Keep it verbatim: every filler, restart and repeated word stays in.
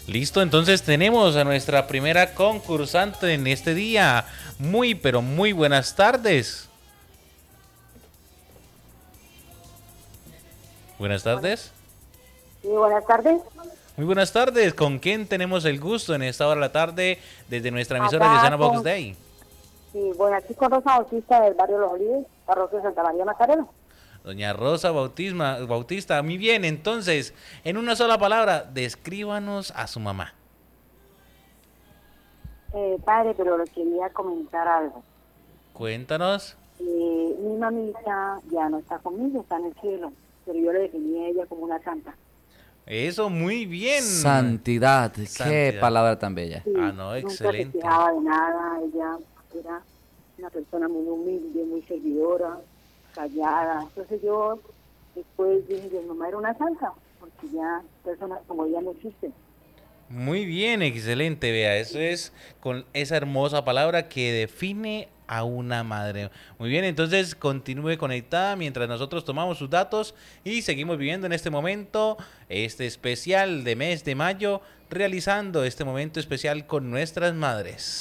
Listo, entonces tenemos a nuestra primera concursante en este día. Muy, pero muy buenas tardes. Buenas Buenas, tardes. sí, buenas tardes. Muy buenas tardes. ¿Con quién tenemos el gusto en esta hora de la tarde desde nuestra emisora Acá Yesana Box con, Day? sí, bueno, aquí con Rosa Bautista del barrio Los Olivos, parroquia Santa María Macarena. Doña Rosa Bautisma, Bautista, muy bien. Entonces, en una sola palabra, descríbanos a su mamá. Eh, padre, pero le quería comentar algo. Cuéntanos. Eh, mi mamita ya no está conmigo, está en el cielo, pero yo le definí a ella como una santa. Eso, muy bien. Santidad, qué Santidad. palabra tan bella. Ah, Sí, no, nunca se excelente. quejaba de nada, ella era una persona muy humilde, muy servidora, callada. Entonces yo después dije que mi mamá era una santa, porque ya personas como ella no existen. Muy bien, excelente, vea, eso es con esa hermosa palabra que define a una madre. Muy bien, entonces continúe conectada mientras nosotros tomamos sus datos y seguimos viviendo en este momento, este especial de mes de mayo, realizando este momento especial con nuestras madres.